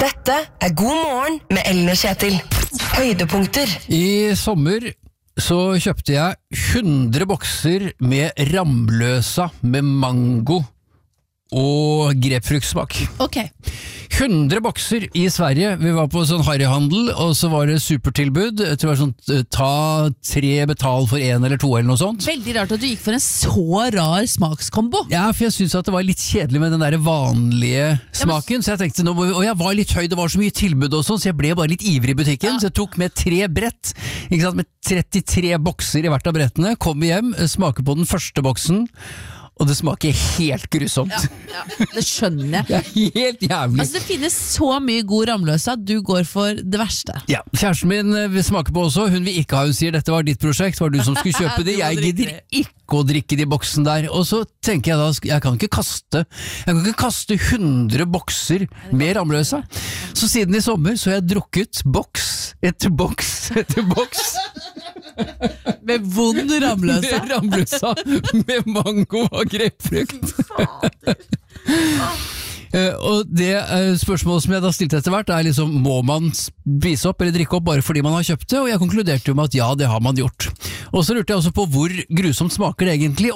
Dette God morgen med Ellen og Kjetil. Høydepunkter. I sommer så kjøpte jeg 100 bokser med Ramlösa med mango og grepfruktsmak. Ok. 100 bokser i Sverige. Vi var på sånn harryhandel, og så var det supertilbud. Jeg tror det var sånn, ta 3, betal for 1 eller 2 eller noe sånt. Veldig rart at du gikk for en så rar smakskombo. Ja, for jeg synes at det var litt kjedelig med den der vanlige smaken, så jeg tenkte, og jeg var litt høy, det var så mye tilbud og sånn, så jeg ble bare litt ivrig i butikken, så jeg tok med 3 brett, ikke sant, med 33 bokser i hvert av brettene, kom hjem, smaker på den første boksen, og det smaker helt grusomt. Ja, det skjønner jeg. Det er helt jævlig. Altså det finnes så mye god Ramlösa, du går for det verste. Ja, kjæresten min vil smake på også, hun vil ikke ha, hun sier dette var ditt prosjekt, var du som skulle kjøpe det, jeg gidder ikke å drikke de boksen der, og så tenker jeg da, jeg kan ikke kaste 100 bokser med Ramlösa, så siden i sommer så har jeg drukket boks etter boks etter boks. Med vond Ramlösa. Med Ramlösa, med mango og grepfrukt. Og det spørsmålet som jeg da stilte etter hvert er liksom, må man spise opp eller drikke opp bare fordi man har kjøpt det? Og jeg konkluderte jo med at ja, det har man gjort. Og så lurte jeg også på hvor grusomt smaker det egentlig,